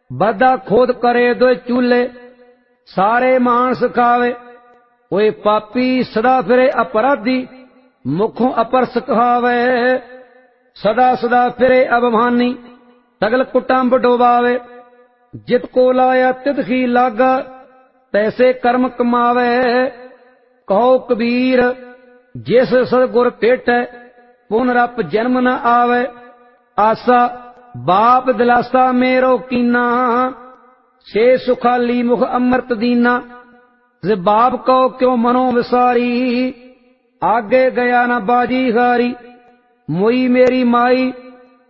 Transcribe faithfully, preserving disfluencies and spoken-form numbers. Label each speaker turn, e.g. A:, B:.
A: बाधा खोद करे दो चूल्हे, सारे मानस खावे। ओए पापी सदा फिरे अपराधी, मुखों अपरस कहावे। सदा सदा फिरे अभिमानी, सगल कुटुंब डोबावे। जित को लाया तित ही लागा, तैसे कर्म कमावे। कहो कबीर जिस सतगुर भेटै, पुनरप जन्म न आवे। आसा बाप दिलासा मेरो कीना, से सुखाली मुख अमृत दीना। जे बाप कहो क्यों मनो विसारी, आगे गया न बाजी हारी। मोई मेरी माई